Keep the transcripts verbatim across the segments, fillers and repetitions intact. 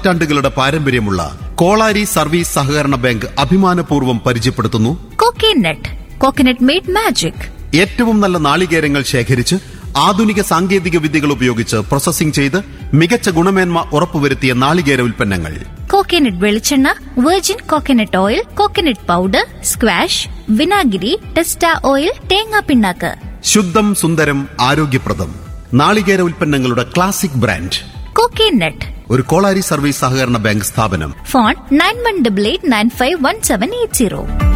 പതിറ്റാണ്ടുകളുടെ പാരമ്പര്യമുള്ള കോളാരി സർവീസ് സഹകരണ ബാങ്ക് അഭിമാനപൂർവ്വം പരിചയപ്പെടുത്തുന്നു കോക്കനട്ട്. Coconut made magic. ഏറ്റവും നല്ല നാളികേരങ്ങൾ ശേഖരിച്ച് ആധുനിക സാങ്കേതിക വിദ്യകൾ ഉപയോഗിച്ച് പ്രോസസ്സിംഗ് ചെയ്ത് മികച്ച ഗുണമേന്മ ഉറപ്പുവരുത്തിയ നാളികേര ഉൽപ്പന്നങ്ങൾ. കോക്കനട്ട് വെളിച്ചെണ്ണ, virgin coconut oil, coconut powder, squash, വിനാഗിരി, ടെസ്റ്റ ഓയിൽ, തേങ്ങാ പിണ്ണാക്ക്. ശുദ്ധം സുന്ദരം ആരോഗ്യപ്രദം നാളികേര ഉൽപ്പന്നങ്ങളുടെ ക്ലാസിക് ബ്രാൻഡ് കോക്കനട്ട്. ഒരു കോളാരി സർവീസ് സഹകരണ ബാങ്ക് സ്ഥാപനം. Phone nine one double eight nine five one seven eight zero.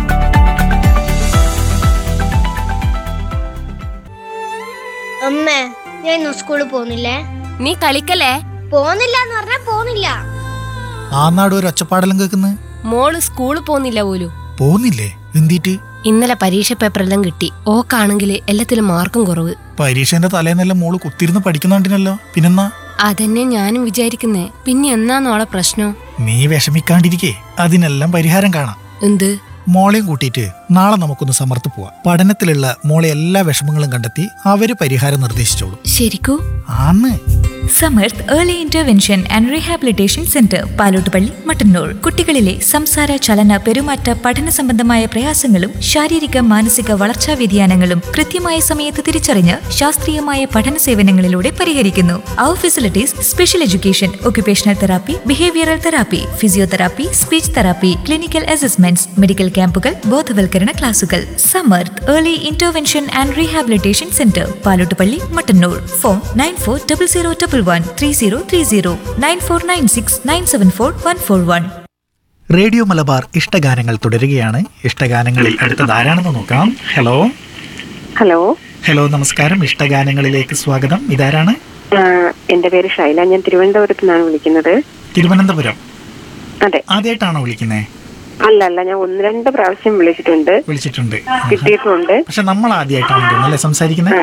അമ്മേ, ഞാൻ ഇന്ന് സ്കൂളിൽ പോകുന്നില്ലേ? നീ കളിക്കല്ലേ? പോകുന്നില്ല എന്ന് പറഞ്ഞാ പോകുന്നില്ല. ആ നാട് ഒരു ഒച്ചപ്പാടെല്ലാം കേൾക്കുന്നു. മോള് സ്കൂളിൽ പോകുന്നില്ല പോലും. പോകുന്നില്ലേ? എന്തിട്ട്? ഇന്നലെ പരീക്ഷ പേപ്പറെല്ലാം കിട്ടി. ഓക്കാണെങ്കിൽ എല്ലാത്തിലും മാർക്കും കുറവ്. പരീക്ഷന്റെ തലേന്നെല്ലാം മോള് കുത്തിരുന്ന് പഠിക്കുന്നുണ്ടിനല്ലോ. പിന്നെന്നാ? അതന്നെ ഞാനും വിചാരിക്കുന്നേ. പിന്നെ എന്നാന്നോളെ പ്രശ്നം? നീ വിഷമിക്കാണ്ടിരിക്കേ, അതിനെല്ലാം പരിഹാരം കാണാം. എന്ത്? മോളെയും കൂട്ടിയിട്ട് നാളെ നമുക്കൊന്ന് സമർത്ത് പോവാം. പഠനത്തിലുള്ള മോളെ എല്ലാ വിഷമങ്ങളും കണ്ടെത്തി അവര് പരിഹാരം നിർദ്ദേശിച്ചോളൂ. ശരിക്കൂ? ആന്ന്. Samarth early intervention and rehabilitation centre, Palottupalli, Mattannur. കുട്ടികളിലെ സംസാര, ചലന, പെരുമാറ്റ, പഠന സംബന്ധമായ പ്രയാസങ്ങളും ശാരീരിക മാനസിക വളർച്ചാ വ്യതിയാനങ്ങളും കൃത്യമായ സമയത്ത് തിരിച്ചറിഞ്ഞ് ശാസ്ത്രീയമായ പഠന സേവനങ്ങളിലൂടെ പരിഹരിക്കുന്നു. അവർ facilities: special education, occupational therapy, behavioural therapy, physiotherapy, speech therapy, clinical assessments, medical ക്യാമ്പുകൾ, ബോധവൽക്കരണ ക്ലാസുകൾ. Samarth early intervention and rehabilitation centre, Palottupalli, Mattannur. Phone nine four double zero double one three zero three zero nine four nine six nine seven four one four one. Radio Malabar ഇഷ്ടഗാനങ്ങൾ തുടരുകയാണ്. ഇഷ്ടഗാനങ്ങളിൽ അടുത്തത് ആരാണെന്ന് നോക്കാം. Hello hello hello നമസ്കാരം. ഇഷ്ടഗാനങ്ങളിലേക്ക് സ്വാഗതം. ഇതാരാണ്? എന്റെ പേര് ഷൈല. ഞാൻ തിരുവനന്തപുരത്ത് നിന്നാണ് വിളിക്കുന്നത്. തിരുവനന്തപുരം? അതെ. ആദ്യമായിട്ടാണോ വിളിക്കുന്നത്? അല്ല അല്ല ഞാൻ ഒന്ന് രണ്ട് പ്രാവശ്യം വിളിച്ചിട്ടുണ്ട് വിളിച്ചിട്ടുണ്ട് കിട്ടിയിട്ടുണ്ട്. പക്ഷെ നമ്മൾ ആദ്യമായിട്ടാണ് സംസാരിക്കുന്നത്.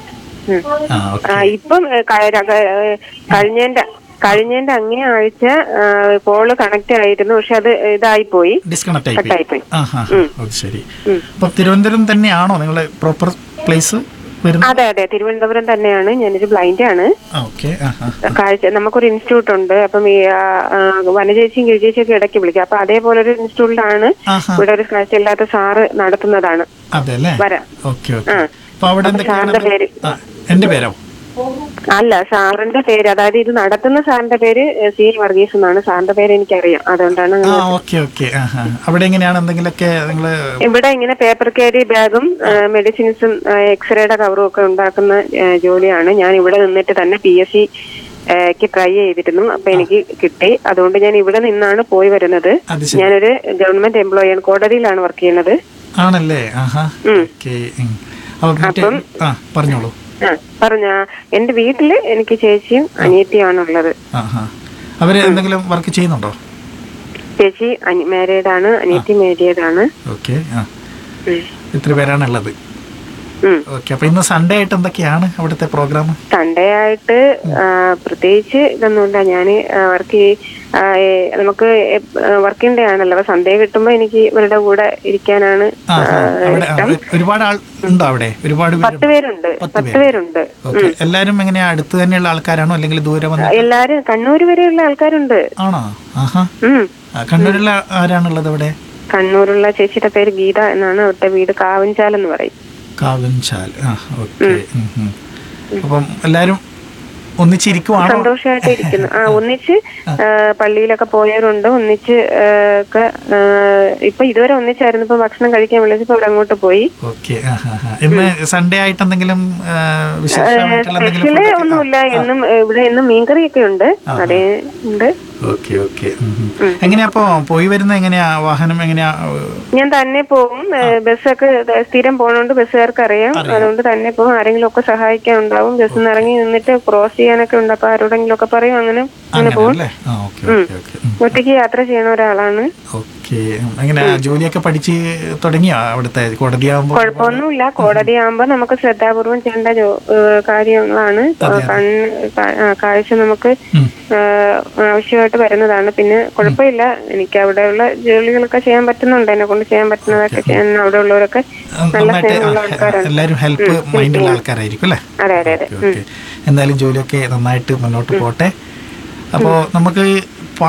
ഇപ്പം കഴിഞ്ഞതിന്റെ കഴിഞ്ഞതിന്റെ അങ്ങേ ആഴ്ച കോള് കണക്ട് ആയിരുന്നു. പക്ഷെ അത് ഇതായി പോയി, ഡിസ്കണക്ട് ആയി പോയി. ശരി. അപ്പൊ തിരുവനന്തപുരം തന്നെയാണോ നിങ്ങളുടെ പ്രോപ്പർ പ്ലേസ്? അതെ അതെ, തിരുവനന്തപുരം തന്നെയാണ്. ഞാനൊരു ബ്ലൈൻഡ് ആണ്. കാഴ്ച നമുക്കൊരു ഇൻസ്റ്റിറ്റ്യൂട്ട് ഉണ്ട്. അപ്പം ഈ വനചേച്ചിയും കിഴിച്ചേച്ചിയും ഒക്കെ ഇടയ്ക്ക് വിളിക്കാം. അപ്പൊ അതേപോലെ ഒരു ഇൻസ്റ്റിറ്റ്യൂട്ടിലാണ് ഇവിടെ ഒരു കാഴ്ചയില്ലാത്ത സാറ് നടത്തുന്നതാണ്. വരാം. സാറിന്റെ പേര് എന്റെ പേരോ? അല്ല, സാറിന്റെ പേര്, അതായത് ഇത് നടത്തുന്ന സാറിന്റെ പേര് സി വർഗീസ് എന്നാണ്. സാറിന്റെ പേര് എനിക്കറിയാം, അതുകൊണ്ടാണ്. അവിടെ എങ്ങനെയാണ് എന്തെങ്കിലുമൊക്കെ ഇവിടെ ഇങ്ങനെ പേപ്പർ ക്യാരി ബാഗും മെഡിസിൻസും എക്സ്റേയുടെ കവറും ഒക്കെ ഉണ്ടാക്കുന്ന ജോലിയാണ്. ഞാൻ ഇവിടെ നിന്നിട്ട് തന്നെ പി എസ് സി ക്ക് ട്രൈ ചെയ്തിരുന്നു. അപ്പൊ എനിക്ക് കിട്ടി. അതുകൊണ്ട് ഞാൻ ഇവിടെ നിന്നാണ് പോയി വരുന്നത്. ഞാനൊരു ഗവൺമെന്റ് എംപ്ലോയി ആണ്, കോടതിയിലാണ് വർക്ക് ചെയ്യുന്നത്. ആണല്ലേ? അപ്പം പറഞ്ഞോളൂ. ആ പറഞ്ഞ എന്റെ വീട്ടില് എനിക്ക് ചേച്ചിയും അനിയത്തിയാണുള്ളത്. അവര് എന്തെങ്കിലും വർക്ക് ചെയ്യുന്നുണ്ടോ? ചേച്ചി മാരീഡ് ആണ്, അനിയത്തി മാരീഡ് ആണ്. എത്ര പേരാണുള്ളത്? അപ്പൊ ഇന്ന് സൺഡേ ആയിട്ട് എന്തൊക്കെയാണ് അവിടുത്തെ പ്രോഗ്രാം? സൺഡേ ആയിട്ട് പ്രത്യേകിച്ച് ഇതൊന്നുമില്ല. ഞാന് വർക്ക് നമുക്ക് വർക്കിംഗ് ഡേ ആണല്ലോ. അപ്പൊ സൺഡേ കിട്ടുമ്പോ എനിക്ക് ഇവരുടെ കൂടെ ഇരിക്കാനാണ് ഇഷ്ടം. ഒരുപാട് ആൾ ഉണ്ടോ അവിടെ? ഒരുപാട് പത്ത് പേരുണ്ട്. പത്ത് പേരുണ്ട്. എല്ലാരും എങ്ങനെയാ അടുത്ത് തന്നെയുള്ള ആൾക്കാരാണോ അല്ലെങ്കിൽ ദൂരെ? എല്ലാരും കണ്ണൂർ വരെയുള്ള ആൾക്കാരുണ്ട്. ആണോ? കണ്ണൂരുള്ള ആരാണുള്ളത് അവിടെ? കണ്ണൂരുള്ള ചേച്ചിയുടെ പേര് ഗീത എന്നാണ്. അവിടുത്തെ വീട് കാവൻചാൽ എന്ന് പറയും. കാവൻചാൽ. അപ്പം എല്ലാരും ഒന്നിച്ചിരിക്കുവാണോ? സന്തോഷമായിട്ട് ഇരിക്കുന്നു. ആ ഒന്നിച്ച് പള്ളിയിലൊക്കെ പോയവരുണ്ട്. ഒന്നിച്ച് ഒക്കെ ഇപ്പൊ ഇതുവരെ ഒന്നിച്ചായിരുന്നു. ഇപ്പൊ ഭക്ഷണം കഴിക്കാൻ വിളിച്ചപ്പോ അവിടെ അങ്ങോട്ട് പോയി. സൺഡേ ആയിട്ട് എന്തെങ്കിലും സ്പെഷ്യല് ഒന്നുമില്ല. എന്നും ഇവിടെ എന്നും മീൻകറിയൊക്കെ ഉണ്ട്. അതേ ഉണ്ട്. എങ്ങനെയാ അപ്പൊ പോയി വരുന്ന? എങ്ങനെയാ വാഹനം? എങ്ങനെയാ? ഞാൻ തന്നെ പോകും. ബസ്സൊക്കെ സ്ഥിരം പോണോണ്ട് ബസ്സുകാർക്ക് അറിയാം. അതുകൊണ്ട് തന്നെ പോകും. ആരെങ്കിലും ഒക്കെ സഹായിക്കാൻ ഉണ്ടാവും. ബസ്സിൽ നിന്ന് ഇറങ്ങി നിന്നിട്ട് ക്രോസ് ചെയ്യാനൊക്കെ ഉണ്ട്. അപ്പൊ ആരോടെങ്കിലും ഒക്കെ പറയും. അങ്ങനെ അങ്ങനെ പോകും. ഒറ്റയ്ക്ക് യാത്ര ചെയ്യുന്ന ഒരാളാണ്. ജോലിയൊക്കെ പഠിച്ച് തുടങ്ങിയോ അവിടുത്തെ? കോടതിയാകുമ്പോ കുഴപ്പമൊന്നുമില്ല. കോടതിയാകുമ്പോ നമുക്ക് ശ്രദ്ധാപൂർവം ചെയ്യേണ്ട കാര്യങ്ങളാണ്. കാഴ്ച നമുക്ക് ആവശ്യമായിട്ട് വരുന്നതാണ്. പിന്നെ കുഴപ്പമില്ല, എനിക്ക് അവിടെയുള്ള ജോലികളൊക്കെ ചെയ്യാൻ പറ്റുന്നുണ്ട്. എന്നെ കൊണ്ട് ചെയ്യാൻ പറ്റുന്നതൊക്കെ ചെയ്യാൻ അവിടെ ഉള്ളവരൊക്കെ നല്ല സ്നേഹമുള്ള ആൾക്കാരാണ്. എല്ലാവരും ഹെൽപ്പ് മൈൻഡുള്ള ആൾക്കാരായിരിക്കും അല്ലേ? അതെ അതെ അതെ. എന്തായാലും ജോലിയൊക്കെ നന്നായിട്ട് മുന്നോട്ട് പോട്ടെ. അപ്പോ നമുക്ക്